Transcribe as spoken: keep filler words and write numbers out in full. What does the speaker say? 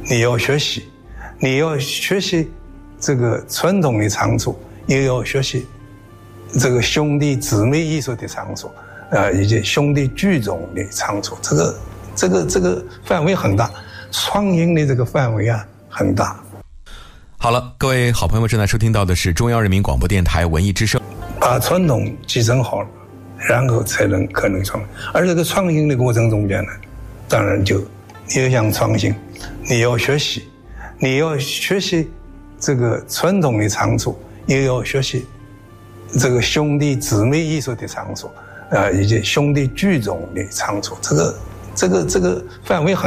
你要学习，你要学习这个传统的长处，也要学习这个兄弟姊妹艺术的长处，呃，以及兄弟剧种的长处。这个这个这个范围很大，创新的这个范围啊很大。 好了，各位好朋友们，正在收听到的是中央人民广播电台文艺之声。 把传统继承好了，然后才能可能创。而这个创新的过程中间呢，当然就你要想创新，你要学习，你要学习这个传统的长处，也要学习这个兄弟姊妹艺术的长处，呃，以及兄弟剧种的长处。这个这个这个范围很